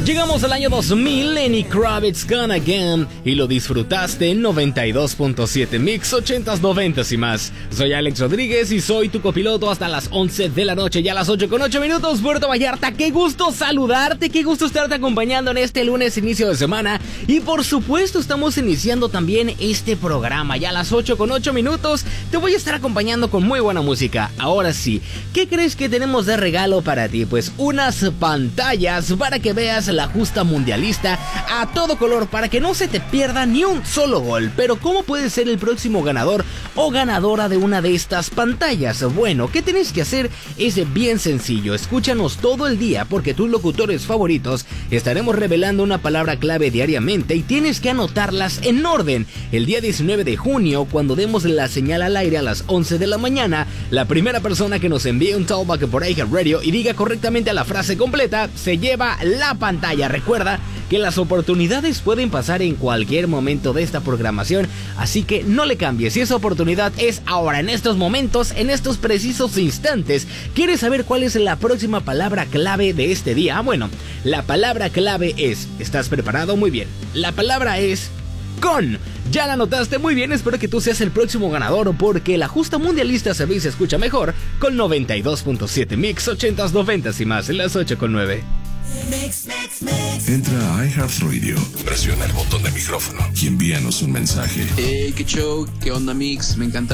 Llegamos al año 2000, Lenny Kravitz Gone Again, y lo disfrutaste en 92.7 Mix 80s, 90s y más. Soy Alex Rodríguez y soy tu copiloto hasta las 11 de la noche, ya a las 8:08, Puerto Vallarta. Qué gusto saludarte, qué gusto estarte acompañando en este lunes inicio de semana. Y por supuesto estamos iniciando también este programa, ya a las 8:08. Te voy a estar acompañando con muy buena música. Ahora sí, ¿qué crees que tenemos de regalo para ti? Pues unas pantallas para que veas la justa mundialista a todo color, para que no se te pierda ni un solo gol. Pero ¿cómo puedes ser el próximo ganador o ganadora de una de estas pantallas? Bueno, ¿qué tienes que hacer? Es bien sencillo. Escúchanos todo el día, porque tus locutores favoritos estaremos revelando una palabra clave diariamente y tienes que anotarlas en orden. El día 19 de junio, cuando demos la señal al aire a las 11 de la mañana, la primera persona que nos envíe un talkback por iHeartRadio y diga correctamente la frase completa se lleva la pantalla. Recuerda que las oportunidades pueden pasar en cualquier momento de esta programación, así que no le cambies. Si esa oportunidad es ahora, en estos momentos, en estos precisos instantes. ¿Quieres saber cuál es la próxima palabra clave de este día? Bueno, la palabra clave es... ¿Estás preparado? Muy bien. La palabra es... con. Ya la notaste, muy bien, espero que tú seas el próximo ganador, porque la justa mundialista se ve y se escucha mejor con 92.7 Mix 80s, 90s y más en las 8:09. Entra a iHeartRadio, presiona el botón de micrófono y envíanos un mensaje. Qué show, qué onda Mix, me encanta